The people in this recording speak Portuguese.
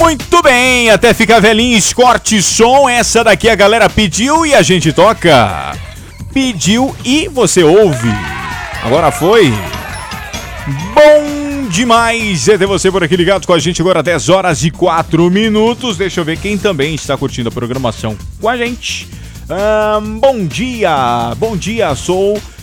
Muito bem, até ficar velhinho, escorte som. Essa daqui a galera pediu e a gente toca. Pediu e você ouve. Agora foi. Bom demais é ter você por aqui ligado com a gente agora 10 horas e 4 minutos. Deixa eu ver quem também está curtindo a programação com a gente. Bom dia, sou